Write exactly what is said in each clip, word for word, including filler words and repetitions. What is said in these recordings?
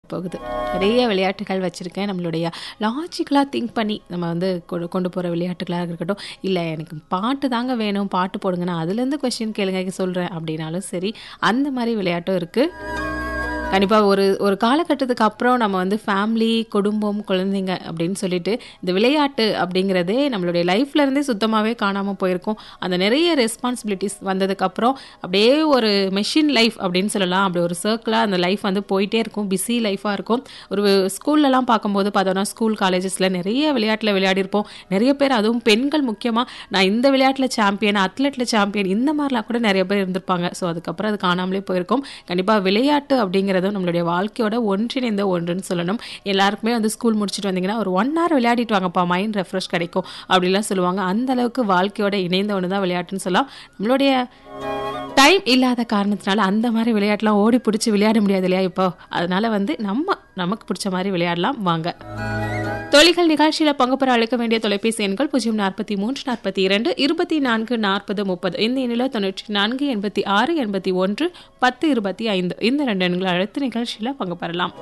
போகுது. நிறைய விளையாட்டுகள் வச்சுருக்கேன். நம்மளுடைய லாஜிக்கலாக திங்க் பண்ணி நம்ம வந்து கொண்டு கொண்டு போகிற விளையாட்டுகளாக இருக்கட்டும், இல்லை எனக்கு பாட்டு தாங்க வேணும், பாட்டு போடுங்கன்னா அதுலேருந்து கொஸ்டின் கேளுங்க சொல்கிறேன் அப்படின்னாலும் சரி, அந்த மாதிரி விளையாட்டும் இருக்குது. கண்டிப்பாக ஒரு ஒரு காலகட்டத்துக்கு அப்புறம் நம்ம வந்து ஃபேமிலி, குடும்பம், குழந்தைங்க அப்படின்னு சொல்லிட்டு இந்த விளையாட்டு அப்படிங்கிறதே நம்மளுடைய லைஃப்லேருந்தே சுத்தமாகவே காணாமல் போயிருக்கும். அந்த நிறைய ரெஸ்பான்சிபிலிட்டிஸ் வந்ததுக்கப்புறம் அப்படியே ஒரு மெஷின் லைஃப் அப்படின்னு சொல்லலாம். அப்படி ஒரு சர்க்கிளாக அந்த லைஃப் வந்து போயிட்டே இருக்கும், பிஸி லைஃபாக இருக்கும். ஒரு ஸ்கூல்லலாம் பார்க்கும்போது பார்த்தோன்னா ஸ்கூல் காலேஜஸில் நிறைய விளையாட்டில் விளையாடிருப்போம். நிறைய பேர், அதுவும் பெண்கள் முக்கியமாக, நான் இந்த விளையாட்டில் சாம்பியன், அத்லெட்டில் சாம்பியன், இந்த மாதிரிலாம் கூட நிறைய பேர் இருந்திருப்பாங்க. ஸோ அதுக்கப்புறம் அது காணாமலே போயிருக்கும். கண்டிப்பாக விளையாட்டு அப்படிங்கிறது நம்மளுடைய வாழ்க்கையோட ஒன்றிணைந்த ஒன்றுன்னு சொல்லணும். எல்லாருக்குமே வந்து ஸ்கூல் முடிச்சுட்டு வந்தீங்கன்னா ஒரு ஒன் ஹவர் விளையாடிட்டு வாங்கப்பா, மைண்ட் ரெஃப்ரெஷ் கிடைக்கும் அப்படிலாம் சொல்லுவாங்க. அந்த அளவுக்கு வாழ்க்கையோட இணைந்த ஒன்று தான் விளையாட்டுன்னு சொல்லலாம். நம்மளுடைய டைம் இல்லாத காரணத்தினால அந்த மாதிரி விளையாட்டுலாம் ஓடி பிடிச்சி விளையாட முடியாது இல்லையா இப்போ. அதனால வந்து நம்ம நமக்கு பிடிச்ச மாதிரி விளையாடலாம் வாங்க. தொழில்கள் நிகழ்ச்சியில் பங்கு பெற அழைக்க வேண்டிய தொலைபேசி எண்கள் பூஜ்ஜியம் நாற்பத்தி மூன்று நாற்பத்தி இரண்டு இருபத்தி நான்கு நாற்பது முப்பது. இந்த எண்ணில் தொண்ணூற்றி நான்கு எண்பத்தி ஆறு எண்பத்தி ஒன்று பத்து இருபத்தி ஐந்து. இந்த ரெண்டு எண்களை அழைத்து நிகழ்ச்சியில் பங்கு பெறலாம்.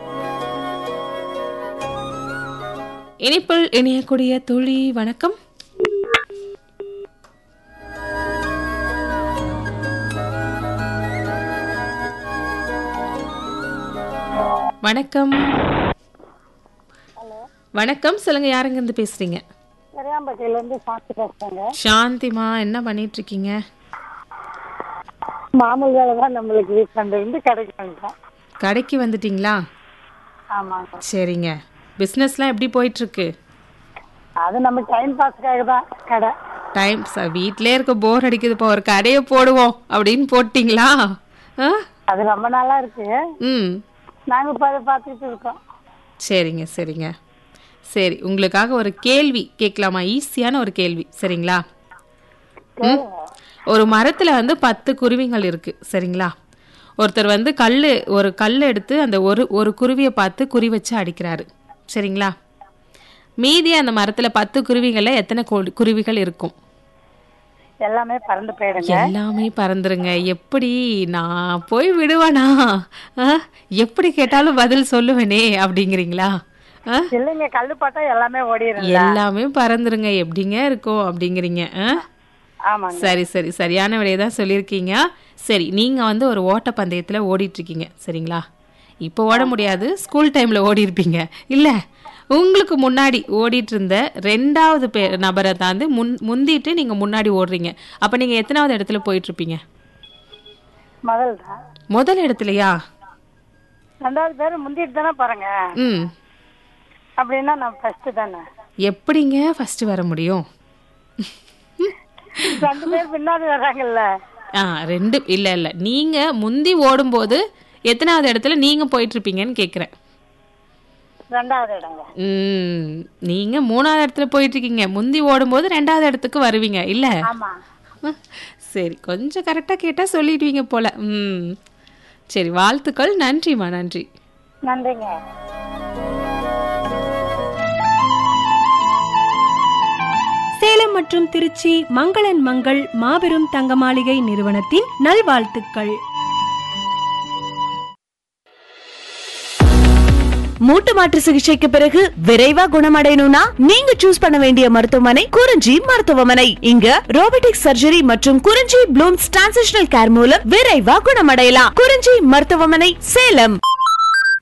இனிப்பில் இணையக்கூடிய தொழி வணக்கம். வணக்கம். வணக்கம், சொல்லுங்க, யாருங்க இருந்து பேசுறீங்க? சாந்திமா, என்ன பண்ணிட்டு இருக்கீங்க? மாமூல் வேலை தான் நம்மளுக்கு. வீட்டுல இருந்து கடைக்கு வந்துட்டோம். கடைக்கு வந்துட்டீங்களா? ஆமாங்க. சரிங்க. பிசினஸ்லாம் எப்படி போயிட்டு இருக்கு? அது நம்ம டைம் பாஸ்க்காக தான் கடை. டைம் வீட்லயே இருக்க போர் அடிக்குதுப்பா, ஒரு கடையை போடுவோம் அப்படின்னு போட்டீங்களா? அது ரொம்ப நாளா இருக்கு. ம், நாங்க இப்ப அதை பார்த்துட்டு இருக்கோம். சரிங்க சரிங்க. சரி, உங்களுக்காக ஒரு கேள்வி கேட்கலாமா? ஈஸியான ஒரு கேள்வி, சரிங்களா? ம், ஒரு மரத்துல வந்து பத்து குருவிகள் இருக்கு, சரிங்களா? ஒருத்தர் வந்து கல் ஒரு கல் எடுத்து அந்த ஒரு ஒரு குருவியை பார்த்து குறி வச்சு அடிக்கிறாரு, சரிங்களா? மீதி அந்த மரத்துல பத்து குருவிகள்ல எத்தனை குருவிகள் இருக்கும்? எல்லாமே பறந்து போயிடுங்க. எல்லாமே பறந்துருங்க. எப்படி நான் போய் விடுவேனா? எப்படி கேட்டாலும் பதில் சொல்லுவேனே அப்படிங்கிறீங்களா? இல்லைங்க, கல்லு பார்த்தா எல்லாமே ஓடிடுங்க. எல்லாமே பறந்துருங்க, எப்படிங்க இருக்கும் அப்படிங்கிறீங்க? ஆமாங்க. சரி சரி, சரியான விடையை தான் சொல்லியிருக்கீங்க. சரி, நீங்க வந்து ஒரு ஓட்ட பந்தயத்துல ஓடிட்டு இருக்கீங்க, சரிங்களா? இப்போ ஓட முடியாது, ஸ்கூல் டைம்ல ஓடி இருப்பீங்க இல்ல? உங்களுக்கு முன்னாடி ஓடிட்டு இருந்த ரெண்டாவது பே நபரை தாண்டி முன் முந்திட்டு நீங்க முன்னாடி ஓடுறீங்க. அப்ப நீங்க எத்தனாவது இடத்துல போயிட்டு இருப்பீங்க? முதல் தான். முதல் இடத்துலயா? ரெண்டாவது பேர் முந்திட்டு தானே பாருங்க. ம், அப்படின்னா நான் ஃபர்ஸ்ட் தானே. எப்படிங்க ஃபர்ஸ்ட் வர முடியும்? ரெண்டு பேர் பின்னாடி வர்றாங்கல்ல. ஆ, ரெண்டு இல்ல இல்ல, நீங்க முந்தி ஓடும்போது எத்தனாவது இடத்துல நீங்க போயிட்டு இருப்பீங்கன்னு கேக்குறேன். ரெண்டாவது இடங்க. ம், நீங்க மூணாவது இடத்துல போயிட்டு இருக்கீங்க, முந்தி ஓடும்போது ரெண்டாவது இடத்துக்கு வருவீங்க இல்ல? ஆமா. சரி, கொஞ்சம் கரெக்டா கேட்டா சொல்லிடுவீங்க போல. ம், சரி, வாழ்த்துக்கள். நன்றிமா, நன்றி. நன்றிங்க. சேலம் மற்றும் திருச்சி மங்களன் மங்கள் மாபெரும் தங்க மாளிகை நிறுவனத்தின் நல்வாழ்த்துக்கள். மூட்டு மாற்று சிகிச்சைக்கு பிறகு விரைவா குணமடையணும்னா நீங்க சூஸ் பண்ண வேண்டிய மருத்துவமனை குறிஞ்சி மருத்துவமனை. இங்க ரோபோட்டிக் சர்ஜரி மற்றும் குறிஞ்சி ப்ளூம்ஸ் டிரான்சிஷனல் கேர் மூலம் விரைவா குணமடையலாம். குறிஞ்சி மருத்துவமனை, சேலம்.